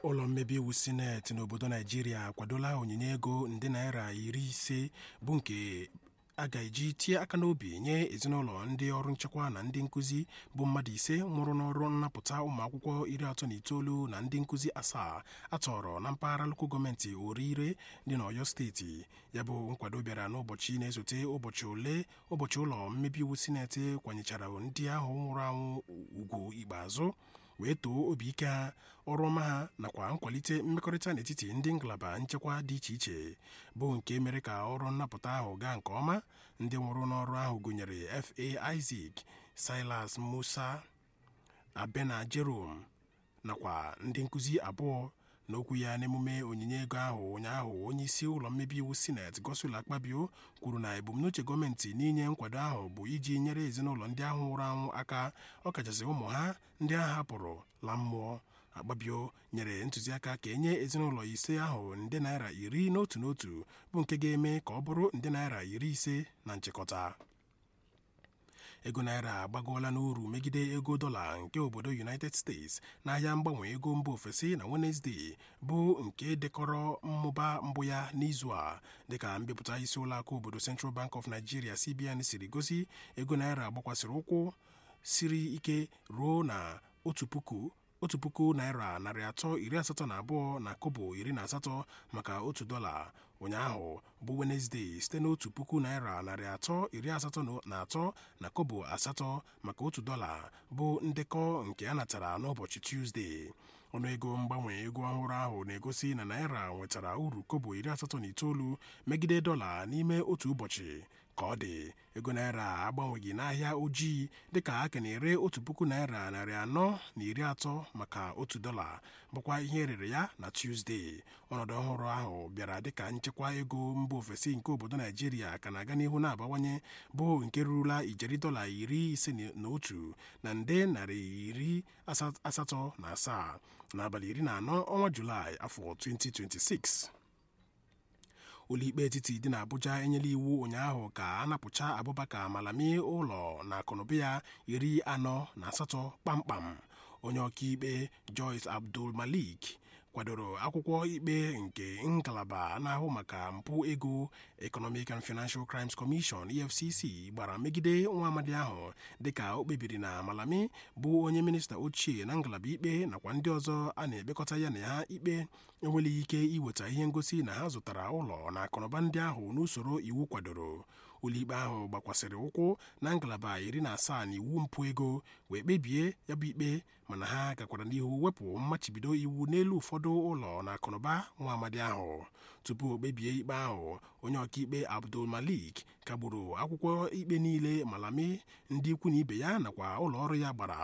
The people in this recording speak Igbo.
ụlọ mmebi iwu sineti n'obodo Naijiria akwadola onyinye ego nde naira 50 bụ nke a ga-eji tie aka n'obi nye ezinụlọ ndị ọrụ nchekwa na ndị nkụzi bụ mmadụ 5 nwụrụ n'ọrụ nnapụta ụmụakwụkwọ 39 na ndị nkụzi 7 atọrọ na mpaghara lokal gọọmenti Orire dị n'Ọyọ steeti. Ya bụ nkwado bịara n'ụbọchị na-esote ụbọchị ụlọ mmebi iwu sineti kwanyechara ndị ahụ nwụrụ anwụ ugwu ikpeazụ wee too obi ike ha, ọrụ ọma ha nakwa nkwalite mmekọrịta n'etiti ndị ngalaba nchekwa dị iche iche bụ nke mere ka ọrụ nnapụta ahụ gaa nke ọma. Ndị nwụrụ n'ọrụ ahụ gụnyere F.A. Isaac, Silas Musa, Abena Jerome nakwa ndị nkụzi 2. N'okwu ya n'emume onyinye ego ahụ ụnyaahụ, onyeisi ụlọ mmebi iwu sineti Godswill Akpabio kwuru na ebumnuche gọọmenti n'inye nkwado ahụ bụ iji nyere ezinụlọ ndị ahụ nwụrụ anwụ aka, ọkachasị ụmụ ha ndị a hapụrụ la mmụọ. Akpabio nyere ntụziaka ka enye ezinụlọ 5 ahụ nde naira 10 n'otu n'otu bụ nke ga-eme ka ọ bụrụ nde naira 50 na nchịkọta. Ego naira agbagoola n'uru megide ego dọla nke obodo United States n'ahịa mgbanwe ego mba ofesi na Wenezdee, bụ nke dekọrọ mmụba mbụ ya n'izu a. Dịka mbipụta isi ụlọakụ obodo Central Bank of Nigeria CBN siri gosi, ego naira gbakwasịrị ụkwụ siri ike ruo na 1,000 naira 382 na kobo 18 maka otu dọla ụnyaahụ bụ Wenezdee, site n'1,000 naira 383 na kobo 8 maka otu dọla bụ ndekọ nke a natara n'ụbọchị Tuzdee. Ọnụego mgbanwe ego ọhụrụ ahụ na-egosi na naira nwetara uru kobo 89 megide dọla n'ime otu ụbọchị. Ka ọ dị, ego naira agbanweghị n'ahịa ojii dịka a ka na-ere 1,000 naira 430 maka otu dọla, bụkwa ihe erere ya na Tuzdee. Ọnọdụ ọhụrụ ahụ bịara dịka nchekwa ego mba ofesi nke obodo Naijiria ka na-aga n'ihu na-abawanye, bụ nke rurula ijeri dọla 51 na nde narị 87 n'abalị 14 ọnwa Julaị afọ 2026. Ụlọikpe etiti dị n'Abuja enyela iwu ụnyaahụ ka a napụcha Abubakar Malami ụlọ na akụnụba ya 48 kpamkpam. Onye ọkaikpe Joyce Abdul Malik kwadoro akwụkwọ ikpe nke ngalaba na-ahụ maka mpụ ego Economic and Financial Crimes Commission EFCC gbara megide nwa amadi ahụ, dịka o kpebiri na Malami bụ onye minista ochie na ngalaba ikpe nakwa ndị ọzọ a na-ekpekọta ya na ha ikpe enweleghị ike iweta ihe ngosi na ha zụtara ụlọ na akụnụba ndị ahụ n'usoro iwu kwadoro. Ụlọikpe ahụ gbakwasịrị ụkwụ na ngalaba 17 na iwu mpụ ego wee kpebie ya bụ ikpe, mana ha gakwara n'ihu wepụ mmachibido iwu n'elu ụfọdụ ụlọ na akụnụba nwa amadi ahụ. Tupu o kpebie ikpe ahụ, onye ọkaikpe Abdul Malik kagburu akwụkwọ ikpe niile Malami, ndị ikwu na ibe ya nakwa ụlọ ọrụ ya gbara